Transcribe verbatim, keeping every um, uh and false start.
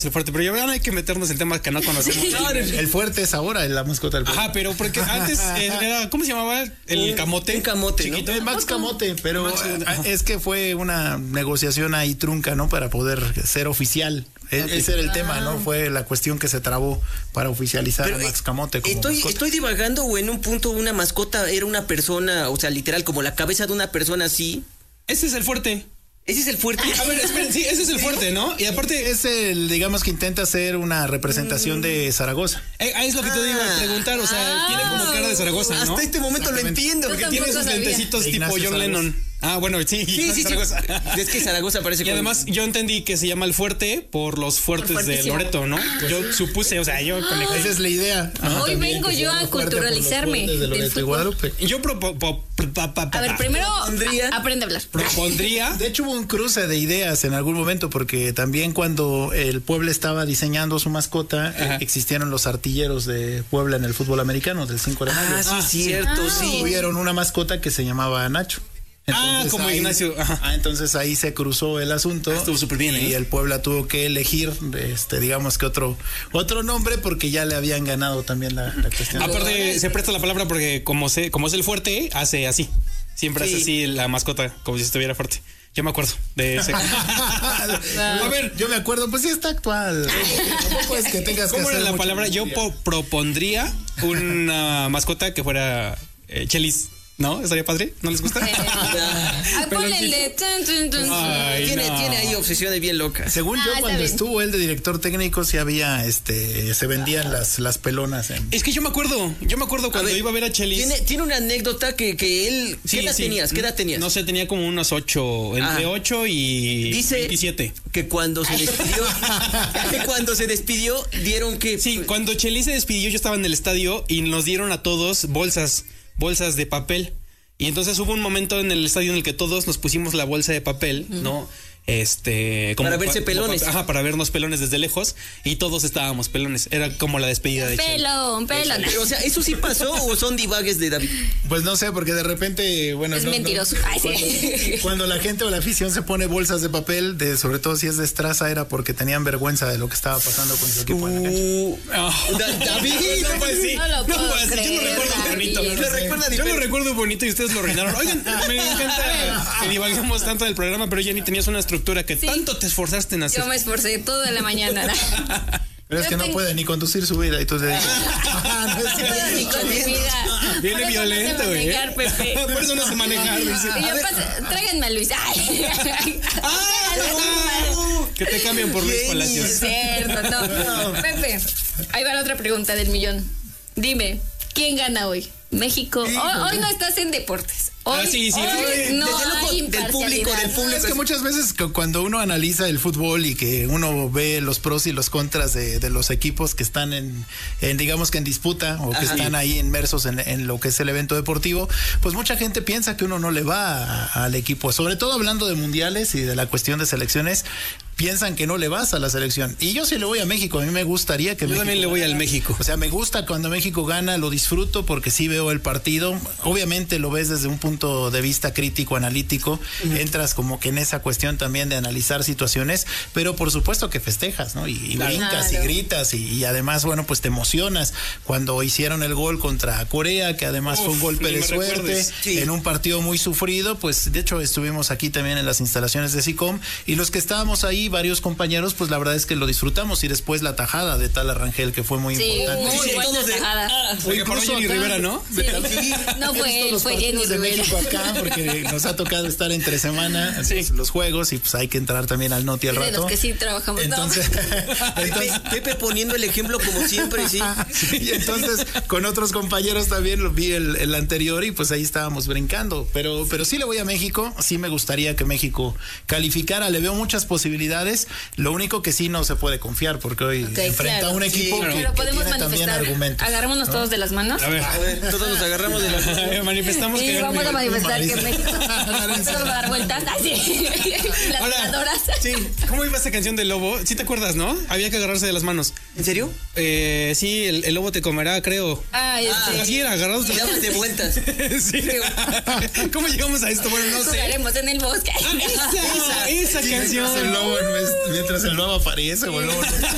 el fuerte, pero ya no hay que meternos en temas que no conocemos. El fuerte es ahora la mascota del pueblo. Ajá, pero porque antes era, ¿cómo se llamaba? El camote. Un camote, chiquito. ¿no? Max Camote, pero Max, es que fue una negociación ahí trunca, ¿no? Para poder ser oficial. Okay. Ese era el ah. tema, ¿no? Fue la cuestión que se trabó para oficializar pero, a Max Camote como estoy, mascota. Estoy divagando, o en un punto una mascota era una persona, o sea, literal, como la cabeza de una persona así. Ese es el fuerte. Ese es el fuerte. A ver, esperen, sí, ese es el fuerte, ¿no? Y aparte es el, digamos que intenta hacer una representación mm. de Zaragoza. Eh, es lo que te iba a preguntar, o sea, ah. tiene como cara de Zaragoza, ¿no? Hasta este momento lo entiendo. Porque tiene esos lentecitos tipo John Zaragoza. Lennon. Ah, bueno, sí, sí, sí, Zaragoza. Sí. Es que Zaragoza parece. Y como... además yo entendí que se llama el fuerte por los fuertes por de Loreto, ¿no? Yo supuse, o sea, yo conecté. Esa es la idea. ¿no? Hoy También, vengo yo a culturalizarme. De Loreto y Guadalupe. Yo propo, po, pa, pa, pa, a ver, primero propondría, a, aprende a hablar. Propondría. De hecho hubo un cruce de ideas en algún momento porque también cuando el Puebla estaba diseñando su mascota eh, existieron los artilleros de Puebla en el fútbol americano del cinco de mayo. Ah, sí, ah, cierto, ah, sí. Tuvieron una mascota que se llamaba Nacho. Entonces, ah, como ahí, Ignacio. Ah, entonces ahí se cruzó el asunto. Ah, estuvo súper bien, ¿eh? Y el Puebla tuvo que elegir, este, digamos que otro, otro nombre porque ya le habían ganado también la, la cuestión. Aparte, se presta la palabra porque como se, como es el fuerte, hace así. Siempre sí. hace así la mascota, como si estuviera fuerte. Yo me acuerdo de ese. A ver, yo me acuerdo, pues sí está actual. Tampoco es que tengas ¿Cómo que era la palabra? Yo po- propondría una mascota que fuera eh, Chelis. ¿No? ¿Estaría padre? ¿No les gusta? Ay, ponle el de... Ay, tiene, no. tiene ahí obsesiones bien locas. Según ah, yo, cuando estuvo él de director técnico, sí había, este, se vendían las, las pelonas. En... Es que yo me acuerdo, yo me acuerdo cuando a ver, iba a ver a Chelis. Tiene, tiene una anécdota que, que él... ¿Qué sí, edad sí. tenías? ¿Qué edad tenías? No sé, tenía como unos ocho, entre ah. ocho y Dice veintisiete. Que cuando se despidió, que cuando se despidió, dieron que... Sí, cuando Chelis se despidió, yo estaba en el estadio y nos dieron a todos bolsas. bolsas de papel. Y entonces hubo un momento en el estadio en el que todos nos pusimos la bolsa de papel, uh-huh. ¿no? Este, como para verse pa, pelones. Ajá, para vernos pelones desde lejos. Y todos estábamos pelones. Era como la despedida de Chelo. Pelón, pelón. O sea, ¿eso sí pasó o son divagues de David? Pues no sé, porque de repente, bueno. Es no, mentiroso. No, Ay, cuando, sí. cuando la gente o la afición se pone bolsas de papel, de, sobre todo si es de Estraza, era porque tenían vergüenza de lo que estaba pasando con su equipo uh, en la cancha. Oh, da, David, no puede decir. No lo puedo no puede creer, Yo lo recuerdo David. bonito. Lo recuerda yo lo recuerdo bonito y ustedes lo arruinaron. Oigan, me encanta que divagamos tanto del programa, pero Jenny, tenías una estructura que sí. tanto te esforzaste en hacer. Yo me esforcé toda la mañana. Pero es que no tengo... puede ni conducir su vida y tú te dices, ah, no, no puedo ni con mi vida. Viene violento, güey. ¿eh? Por eso no sé manejar. Dice. Y yo paso, tráiganme a Luis. Ay. Ah, que te cambian por Luis Palacios. Es cierto, no. no. Pepe, ahí va la otra pregunta del millón. Dime, ¿quién gana hoy? México. Hoy, hoy no estás en deportes. Hoy, ah, sí, sí, hoy no hay del público, del público. Es que muchas veces cuando uno analiza el fútbol y que uno ve los pros y los contras de, de los equipos que están en, en, digamos que en disputa o que Ajá, están sí. ahí inmersos en, en lo que es el evento deportivo, pues mucha gente piensa que uno no le va a, al equipo, sobre todo hablando de mundiales y de la cuestión de selecciones. Piensan que no le vas a la selección. Y yo sí le voy a México. A mí me gustaría que Yo México también le voy al México. O sea, me gusta cuando México gana, lo disfruto porque sí veo el partido. Obviamente lo ves desde un punto de vista crítico, analítico. Uh-huh. Entras como que en esa cuestión también de analizar situaciones, pero por supuesto que festejas, ¿no? Y, y claro. brincas claro. y gritas y, y además, bueno, pues te emocionas cuando hicieron el gol contra Corea, que además Uf, fue un golpe de suerte sí. en un partido muy sufrido. Pues de hecho estuvimos aquí también en las instalaciones de SICOM y los que estábamos ahí, varios compañeros, pues la verdad es que lo disfrutamos y después la tajada de Tal Arrangel que fue muy sí, importante. Muy sí, buena de, tajada. Ah, fue incluso Jenny Rivera, ¿no? Sí. No fue él, fue Jenny de Rivera. México acá porque nos ha tocado estar entre semana sí. los, los juegos y pues hay que entrar también al Noti al rato. De los que sí trabajamos. Entonces, no. entonces Pepe poniendo el ejemplo como siempre, sí. sí. Y entonces con otros compañeros también lo vi el, el anterior y pues ahí estábamos brincando. Pero, pero sí le voy a México, sí me gustaría que México calificara, le veo muchas posibilidades. Lo único que sí no se puede confiar porque hoy okay, enfrenta claro. a un equipo sí, que, pero podemos que tiene también argumentos. Agarrémonos ¿no? todos de las manos. A ver, a ver todos nos agarramos de las manos. Manifestamos sí, que vamos a manifestar que México vamos a dar vueltas así. Las jugadoras. Sí, ¿cómo iba esa canción del lobo? ¿Sí te acuerdas, no? Había que agarrarse de las manos. ¿En serio? Eh, sí, el, el lobo te comerá, creo. Ay, ah, sí. Así era, agarrados de las de vueltas. Sí. ¿Cómo llegamos a esto? Bueno, no sé. Jugaremos en el bosque. Ah, esa, esa, esa sí, canción. Mientras el lobo, mientras el lobo aparece, bueno.